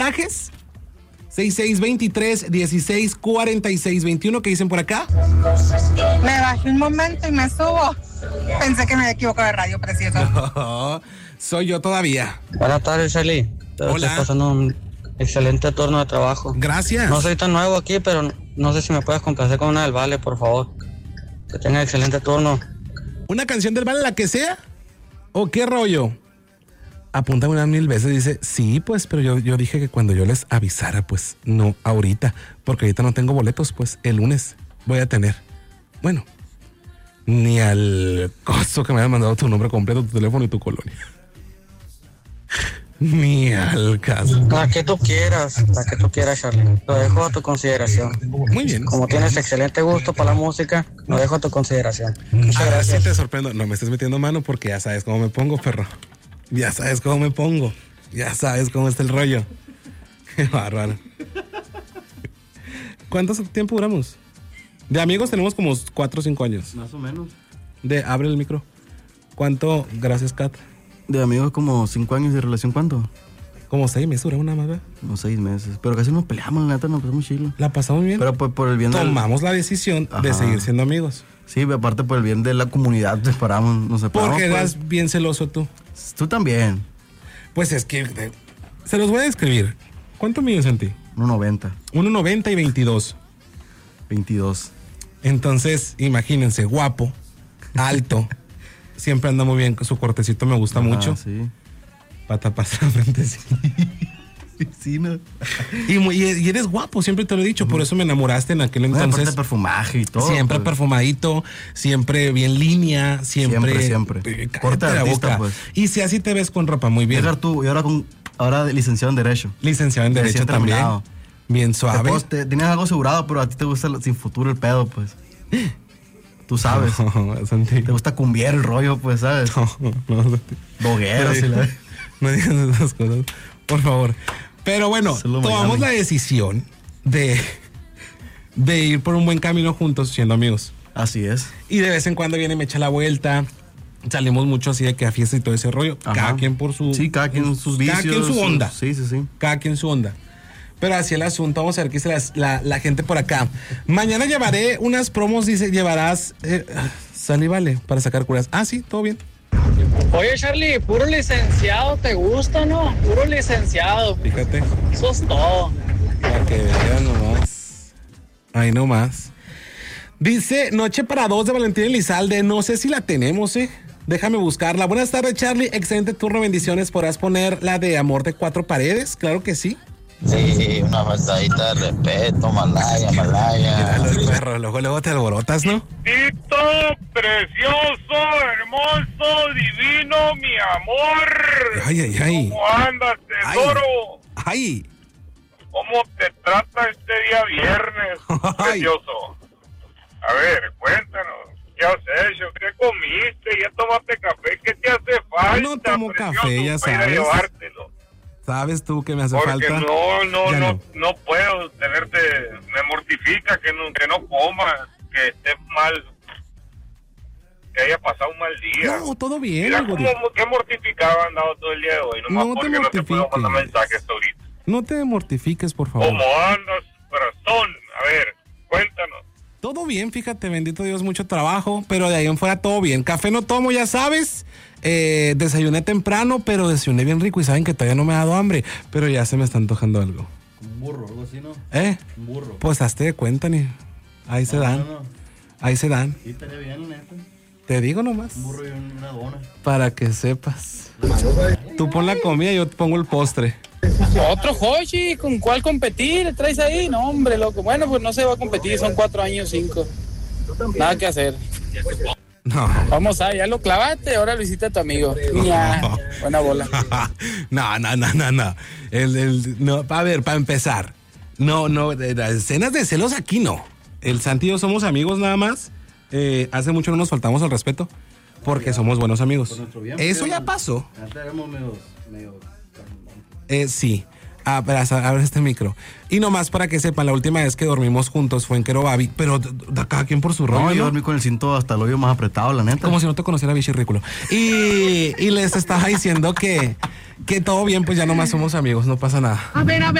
mensajes. 6623-1646-21. ¿Qué dicen por acá? Me bajé un momento y me subo. Pensé que me había equivocado de radio, precioso. No, soy yo todavía. Buenas tardes, Charlie. Hola. Estoy pasando un excelente turno de trabajo. Gracias. No soy tan nuevo aquí, pero no sé si me puedes complacer con una del Vale, por favor. Que tenga excelente turno. ¿Una canción del Vale, la que sea? ¿O qué rollo? Apúntame unas 1000 veces. Dice, sí, pues, pero yo dije que cuando yo les avisara, pues, no ahorita. Porque ahorita no tengo boletos, pues, el lunes voy a tener. Bueno, ni al costo que me hayan mandado tu nombre completo, tu teléfono y tu colonia. Ni al caso. La que tú quieras, Charlie. Lo dejo a tu consideración. Muy bien. Como tienes excelente gusto para la música, lo dejo a tu consideración. Muchas gracias. Sí te sorprendo. No me estés metiendo mano porque ya sabes cómo me pongo, perro. Ya sabes cómo me pongo. Ya sabes cómo está el rollo. Qué bárbaro. ¿Cuánto tiempo duramos? De amigos tenemos como 4 o 5 años. Más o menos. Abre el micro. ¿Cuánto? Gracias, Kat. De amigos como 5 años de relación, ¿cuánto? Como 6 meses, dura una más, ¿verdad? Como 6 meses. Pero casi nos peleamos, la neta, nos pasamos chilo. La pasamos bien. Pero por el bien tomamos la decisión de seguir siendo amigos. Sí, aparte por el bien de la comunidad nos separamos. Porque eras bien celoso tú. Tú también. Pues es que se los voy a describir. ¿Cuánto mides en ti? 1.90. 1.90 y 22. 22. Entonces, imagínense, guapo, alto. Siempre anda muy bien, su cortecito me gusta mucho. Sí. Para taparse la frente, sí. Sí, no. Y eres guapo, siempre te lo he dicho, por eso me enamoraste en aquel entonces. Aparte perfumaje y todo. Siempre pues. Perfumadito, siempre bien línea, siempre. Corte de la artista, boca. pues. Y si así te ves con ropa muy bien. Edgar, tú, y ahora licenciado en Derecho. Licenciado en Derecho también. Terminado. Bien suave. Tenías algo asegurado, pero a ti te gusta sin futuro el pedo, pues. Tú sabes. No, Santi. Te gusta cumbiar el rollo, pues, ¿sabes? No. Dogueros y la... No digas esas cosas, por favor. Pero bueno, tomamos la decisión de ir por un buen camino juntos siendo amigos. Así es. Y de vez en cuando viene y me echa la vuelta. Salimos mucho así de que a fiesta y todo ese rollo. Ajá. Cada quien por su... Sí, cada quien sus vicios. Cada quien su onda. Sí. Cada quien su onda. Pero así el asunto. Vamos a ver qué dice la gente por acá. Mañana llevaré unas promos, dice, llevarás... sal y vale, para sacar curas. Ah, sí, todo bien. Oye, Charlie, puro licenciado, ¿te gusta, no? Puro licenciado. Fíjate. Eso es todo. Para que vean nomás. Ahí nomás. Dice, Noche para 2 de Valentín Elizalde. No sé si la tenemos, Déjame buscarla. Buenas tardes, Charlie. Excelente turno, bendiciones. ¿Podrás poner la de Amor de 4 paredes? Claro que sí. Sí, una faltadita de respeto, Malaya. Míralo, el perro, luego te alborotas, ¿no? Tito, precioso, hermoso, divino, mi amor. Ay. ¿Cómo andas, tesoro? Ay. ¿Cómo te trata este día viernes, precioso? A ver, cuéntanos, ¿qué has hecho? ¿Qué comiste? ¿Ya tomaste café? ¿Qué te hace falta? No tomo precioso, café, ya para ir a sabes. llevártelo? ¿Sabes tú que me hace Porque falta? no puedo tenerte, me mortifica que no comas, que estés mal, que haya pasado un mal día. No, todo bien. Mira qué mortificado han andado todo el día de hoy, nomás No te porque no te puedo mandar mortifiques. mensajes ahorita. No te mortifiques, por favor. ¿Cómo andas, corazón? A ver, cuéntanos. Todo bien, fíjate, bendito Dios, mucho trabajo, pero de ahí en fuera todo bien. Café no tomo, ya sabes. Desayuné temprano, pero desayuné bien rico y saben que todavía no me ha dado hambre, pero ya se me está antojando algo. Un burro, algo así, ¿no? Un burro. Pues hazte de cuenta, ni. Ahí se dan. Ahí se dan. Sí, estaría bien, neta. Te digo nomás. Un burro y una dona. Para que sepas. Tú pon la comida y yo te pongo el postre. Otro Hoshi, ¿con cuál competir? ¿Traes ahí? No, hombre, loco. Bueno, pues no se va a competir, son 4 años, 5. Nada que hacer. No. Vamos a, ya lo clavaste, ahora lo hiciste a tu amigo. Ya, buena bola. No. No, a ver, para empezar. No, las escenas de celos aquí no. El Santi y yo somos amigos nada más. Hace mucho no nos faltamos al respeto porque somos buenos amigos. Eso ya pasó. Antes éramos medio sí. a ver este micro. Y nomás para que sepan, la última vez que dormimos juntos fue en Querobabi, pero cada quien por su rollo. No, yo ¿no? dormí con el cinto hasta el hoyo más apretado, la neta. Como si no te conociera, bicho ridículo. Y les estaba diciendo que todo bien, pues ya nomás somos amigos, no pasa nada. A ver,